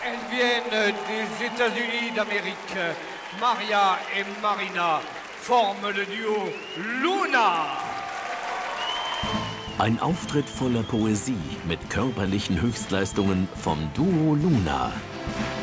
Elles viennent des États-Unis d'Amérique. Maria et Marina forment le Duo Luna. Ein Auftritt voller Poesie mit körperlichen Höchstleistungen vom Duo Luna.